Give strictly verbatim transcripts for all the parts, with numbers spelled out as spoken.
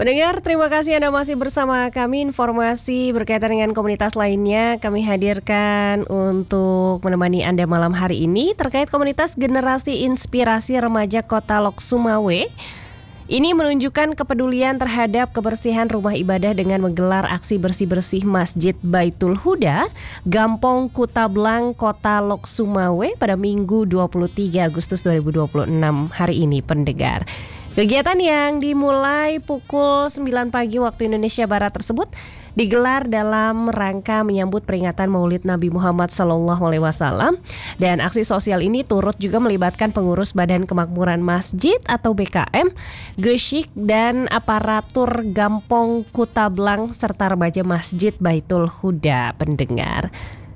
Pendengar, terima kasih Anda masih bersama kami. Informasi berkaitan dengan komunitas lainnya kami hadirkan untuk menemani Anda malam hari ini terkait komunitas Generasi Inspirasi Remaja Kota Lok Sumawe. Ini menunjukkan kepedulian terhadap kebersihan rumah ibadah dengan menggelar aksi bersih-bersih Masjid Baitul Huda, Gampong Kutablang, Kota Lok Sumawe pada Minggu dua puluh tiga Agustus dua ribu dua puluh enam hari ini, pendengar. Kegiatan yang dimulai pukul sembilan pagi waktu Indonesia Barat tersebut digelar dalam rangka menyambut peringatan Maulid Nabi Muhammad Sallallahu Alaihi Wasallam, dan aksi sosial ini turut juga melibatkan pengurus Badan Kemakmuran Masjid atau B K M, Gesyik, dan aparatur Gampong Kutablang serta remaja Masjid Baitul Huda, pendengar.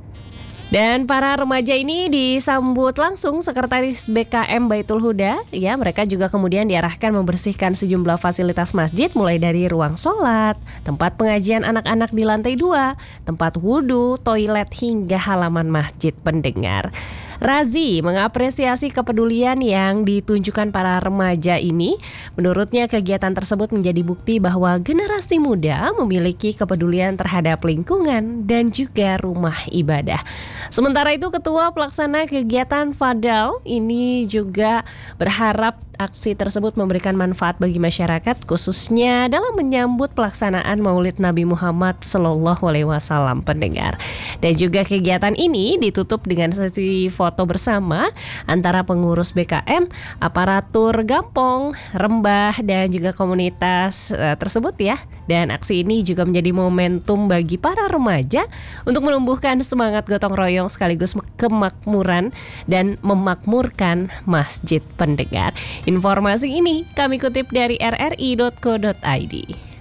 Dan para remaja ini disambut langsung Sekretaris B K M Baitul Huda. Ya, mereka juga kemudian diarahkan membersihkan sejumlah fasilitas masjid, mulai dari ruang sholat, tempat pengajian anak-anak di lantai dua, tempat wudhu, toilet, hingga halaman masjid, pendengar. Razi mengapresiasi kepedulian yang ditunjukkan para remaja ini. Menurutnya kegiatan tersebut menjadi bukti bahwa generasi muda memiliki kepedulian terhadap lingkungan dan juga rumah ibadah. Sementara itu, Ketua Pelaksana Kegiatan Fadal ini juga berharap aksi tersebut memberikan manfaat bagi masyarakat, khususnya dalam menyambut pelaksanaan Maulid Nabi Muhammad Sallallahu Alaihi Wasallam, pendengar. Dan juga kegiatan ini ditutup dengan sesi foto bersama antara pengurus B K M, aparatur Gampong, Rembah, dan juga komunitas uh, tersebut ya. Dan aksi ini juga menjadi momentum bagi para remaja untuk menumbuhkan semangat gotong royong sekaligus kemakmuran dan memakmurkan masjid, pendengar. Informasi ini kami kutip dari r r i dot co dot i d.